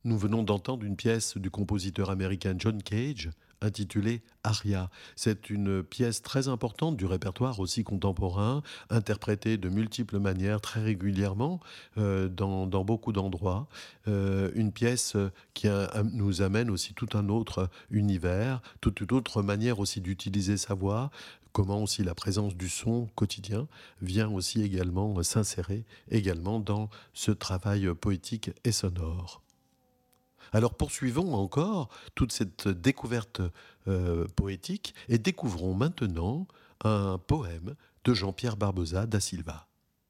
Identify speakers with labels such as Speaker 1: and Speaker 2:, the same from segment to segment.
Speaker 1: Nous venons d'entendre une pièce du compositeur américain John Cage intitulée Aria. C'est une pièce très importante du répertoire aussi contemporain, interprétée de multiples manières très régulièrement dans beaucoup d'endroits. Une pièce qui nous amène aussi tout un autre univers, toute une autre manière aussi d'utiliser sa voix, comment aussi la présence du son quotidien vient aussi également s'insérer également dans ce travail poétique et sonore. Alors poursuivons encore toute cette découverte poétique et découvrons maintenant un poème de Jean-Pierre Barbosa da Silva.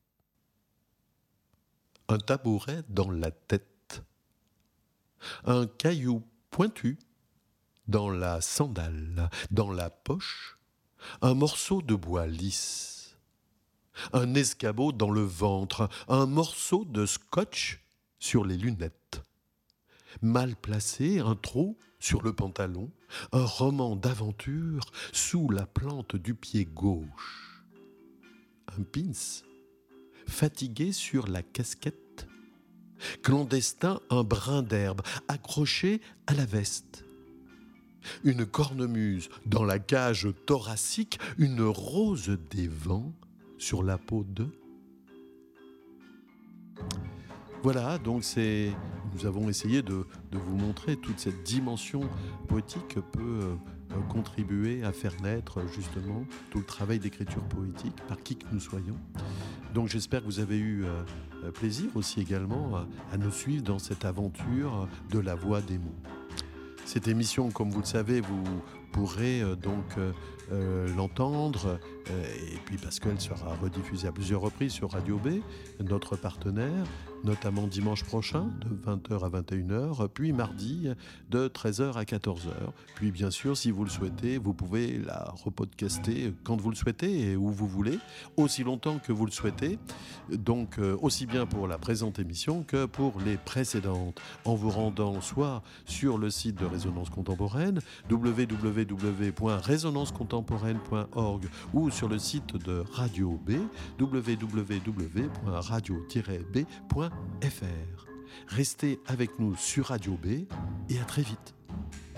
Speaker 1: Un tabouret dans la tête, un caillou pointu dans la sandale, dans la poche, un morceau de bois lisse, un escabeau dans le ventre, un morceau de scotch sur les lunettes. Mal placé, un trou sur le pantalon, un roman d'aventure sous la plante du pied gauche. Un pins, fatigué sur la casquette. Clandestin, un brin d'herbe accroché à la veste. Une cornemuse dans la cage thoracique, une rose des vents sur la peau de... Voilà, donc nous avons essayé de vous montrer toute cette dimension poétique que peut contribuer à faire naître justement tout le travail d'écriture poétique par qui que nous soyons. Donc j'espère que vous avez eu plaisir aussi également à nous suivre dans cette aventure de la voix des mots. Cette émission, comme vous le savez, vous pourrez l'entendre, et puis parce qu'elle sera rediffusée à plusieurs reprises sur Radio B, notre partenaire, notamment dimanche prochain de 20h à 21h, puis mardi de 13h à 14h. Puis bien sûr, si vous le souhaitez, vous pouvez la repodcaster quand vous le souhaitez et où vous voulez, aussi longtemps que vous le souhaitez, donc aussi bien pour la présente émission que pour les précédentes, en vous rendant soit sur le site de Résonance Contemporaine, www.résonancecontemporaine.org, ou sur le site de Radio B, www.radio-b.fr. Restez avec nous sur Radio B et à très vite.